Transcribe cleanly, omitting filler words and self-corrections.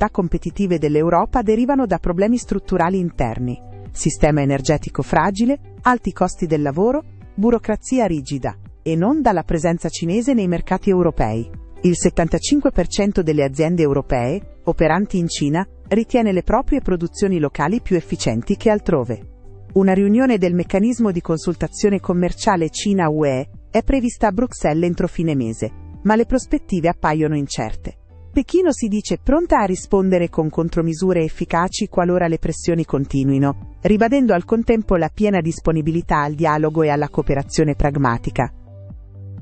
difficoltà competitive dell'Europa derivano da problemi strutturali interni: sistema energetico fragile, alti costi del lavoro, burocrazia rigida, e non dalla presenza cinese nei mercati europei. Il 75% delle aziende europee, operanti in Cina, ritiene le proprie produzioni locali più efficienti che altrove. Una riunione del meccanismo di consultazione commerciale Cina-UE è prevista a Bruxelles entro fine mese, ma le prospettive appaiono incerte. Pechino si dice pronta a rispondere con contromisure efficaci qualora le pressioni continuino, ribadendo al contempo la piena disponibilità al dialogo e alla cooperazione pragmatica.